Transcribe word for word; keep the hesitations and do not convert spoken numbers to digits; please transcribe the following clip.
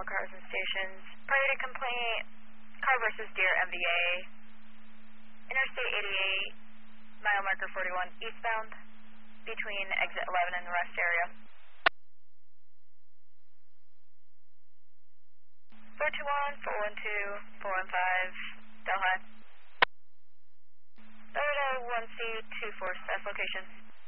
all cars and stations. Priority complaint, car versus Deer M V A, Interstate eighty-eight, mile marker forty-one eastbound, between exit eleven and the rest area. four two one, four one two, four one five, Delhi. Delta one C two four, S location.